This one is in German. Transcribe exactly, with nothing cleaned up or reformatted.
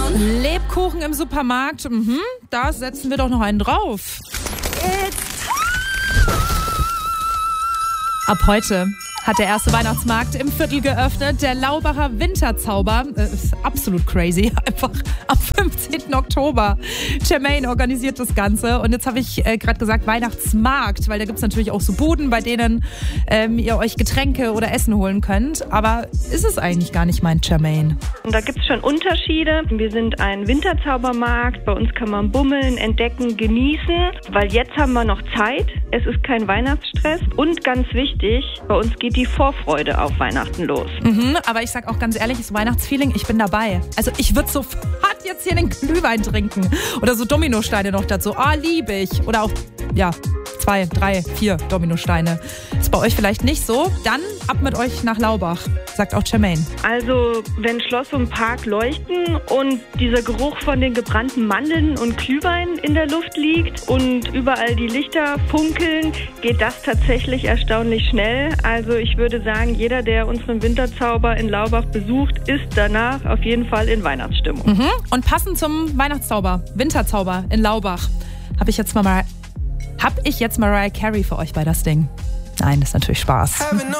Lebkuchen im Supermarkt, mhm, da setzen wir doch noch einen drauf. Ab heute hat der erste Weihnachtsmarkt im Viertel geöffnet. Der Laubacher Winterzauber äh, ist absolut crazy. Einfach am fünfzehnten Oktober. Jermaine organisiert das Ganze. Und jetzt habe ich äh, gerade gesagt Weihnachtsmarkt, weil da gibt es natürlich auch so Buden, bei denen ähm, ihr euch Getränke oder Essen holen könnt. Aber ist es eigentlich gar nicht, meint Jermaine. Und da gibt es schon Unterschiede. Wir sind ein Winterzaubermarkt. Bei uns kann man bummeln, entdecken, genießen. Weil jetzt haben wir noch Zeit. Es ist kein Weihnachtsstress. Und ganz wichtig, bei uns geht die Vorfreude auf Weihnachten los. Mhm, aber ich sag auch ganz ehrlich, das Weihnachtsfeeling, ich bin dabei. Also ich würde sofort jetzt hier den Glühwein trinken. Oder so Dominosteine noch dazu. Ah, oh, liebe ich. Oder auch, ja, zwei, drei, vier Dominosteine. Ist bei euch vielleicht nicht so? Dann ab mit euch nach Laubach, sagt auch Jermaine. Also, wenn Schloss und Park leuchten und dieser Geruch von den gebrannten Mandeln und Glühwein in der Luft liegt und überall die Lichter funkeln, geht das tatsächlich erstaunlich schnell. Also ich würde sagen, jeder, der unseren Winterzauber in Laubach besucht, ist danach auf jeden Fall in Weihnachtsstimmung. Mhm. Und passend zum Weihnachtszauber, Winterzauber in Laubach, habe ich jetzt mal, mal Hab ich jetzt Mariah Carey für euch bei das Ding? Nein, das ist natürlich Spaß.